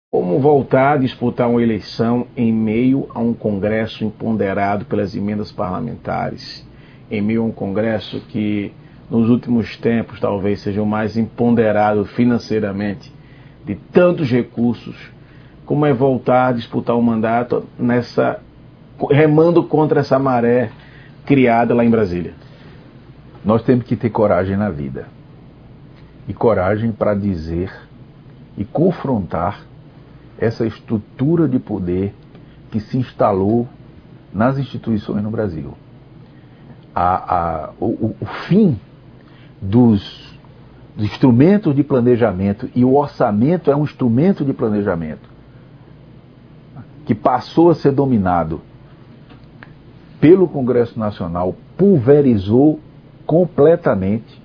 Como voltar a disputar uma eleição em meio a um Congresso imponderado pelas emendas parlamentares, em meio a um Congresso que nos últimos tempos talvez seja o mais imponderado financeiramente de tantos recursos? Como é voltar a disputar um mandato remando contra essa maré criada lá em Brasília? Nós temos que ter coragem na vida, e coragem para dizer e confrontar essa estrutura de poder que se instalou nas instituições no Brasil. O fim dos instrumentos de planejamento, e o orçamento é um instrumento de planejamento, que passou a ser dominado pelo Congresso Nacional, pulverizou completamente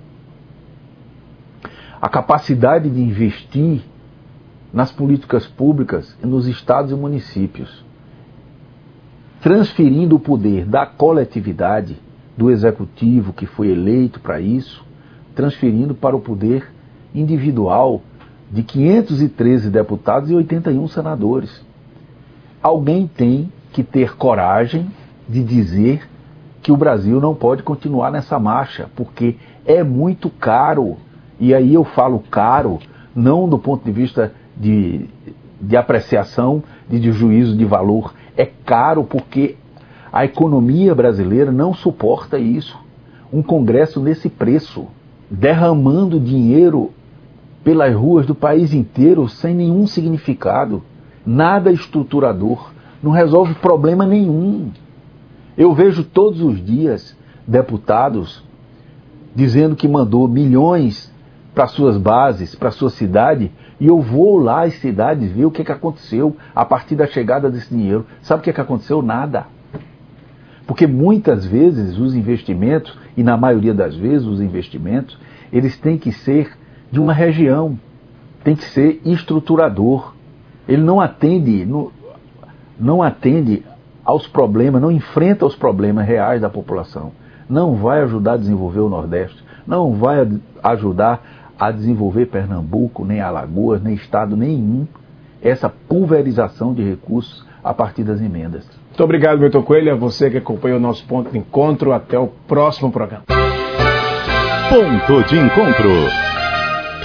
a capacidade de investir nas políticas públicas nos estados e municípios, transferindo o poder da coletividade, do executivo que foi eleito para isso, transferindo para o poder individual de 513 deputados e 81 senadores. Alguém tem que ter coragem de dizer que o Brasil não pode continuar nessa marcha, porque é muito caro. E aí eu falo caro, não do ponto de vista de apreciação, de juízo de valor. É caro porque a economia brasileira não suporta isso. Um Congresso nesse preço, derramando dinheiro pelas ruas do país inteiro sem nenhum significado, nada estruturador, não resolve problema nenhum. Eu vejo todos os dias deputados dizendo que mandou milhões para suas bases, para sua cidade, e eu vou lá às cidades ver o que aconteceu a partir da chegada desse dinheiro. Sabe o que aconteceu? Nada. Porque muitas vezes os investimentos, e na maioria das vezes os investimentos, eles têm que ser de uma região, tem que ser estruturador. Ele não atende aos problemas, não enfrenta os problemas reais da população. Não vai ajudar a desenvolver o Nordeste, não vai ajudar a desenvolver Pernambuco, nem Alagoas, nem estado nenhum, essa pulverização de recursos a partir das emendas. Muito obrigado, Milton Coelho, a você que acompanhou o nosso Ponto de Encontro. Até o próximo programa. Ponto de Encontro.